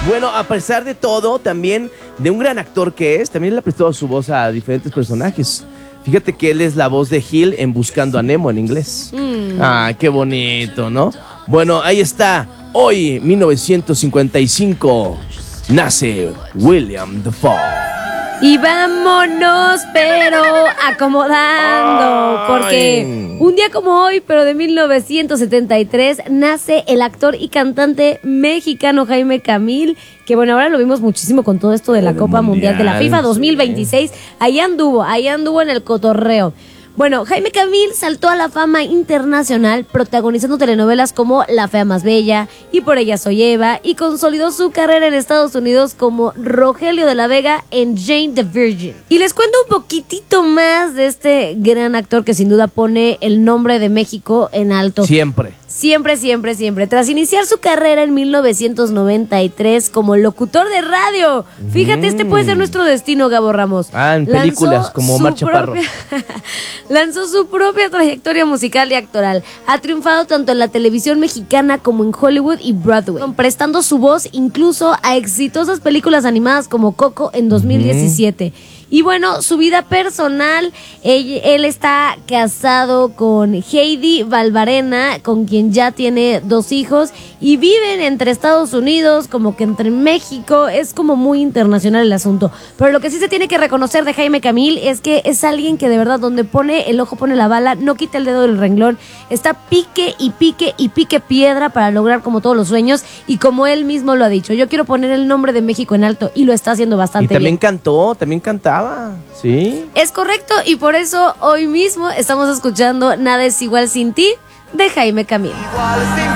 Bueno, a pesar de todo, también de un gran actor que es, también le ha prestado su voz a diferentes personajes. Fíjate que él es la voz de Hill en Buscando a Nemo en inglés. Ah, qué bonito, ¿no? Bueno, ahí está. Hoy, 1955, nace William Dafoe. Y vámonos, pero acomodando, porque un día como hoy, pero de 1973, nace el actor y cantante mexicano Jaime Camil, que bueno, ahora lo vimos muchísimo con todo esto de la Copa Mundial de la FIFA 2026, ahí anduvo en el cotorreo. Bueno, Jaime Camil saltó a la fama internacional protagonizando telenovelas como La Fea Más Bella y Por Ella Soy Eva, y consolidó su carrera en Estados Unidos como Rogelio de la Vega en Jane the Virgin. Y les cuento un poquitito más de este gran actor que sin duda pone el nombre de México en alto. Siempre. Siempre. Tras iniciar su carrera en 1993 como locutor de radio. Fíjate, este puede ser nuestro destino, Gabo Ramos. En películas como Omar Chaparro. Lanzó su propia trayectoria musical y actoral. Ha triunfado tanto en la televisión mexicana como en Hollywood y Broadway, prestando su voz incluso a exitosas películas animadas como Coco en 2017. Y bueno, su vida personal, él está casado con Heidi Valvarena, con quien ya tiene 2 hijos, y viven entre Estados Unidos, como que entre México, es como muy internacional el asunto. Pero lo que sí se tiene que reconocer de Jaime Camil es que es alguien que de verdad donde pone el ojo pone la bala, no quita el dedo del renglón, está pique piedra para lograr como todos los sueños, y como él mismo lo ha dicho, yo quiero poner el nombre de México en alto, y lo está haciendo bastante bien. Y también cantaba. ¿Sí? Es correcto, y por eso hoy mismo estamos escuchando Nada es igual sin ti de Jaime Camil.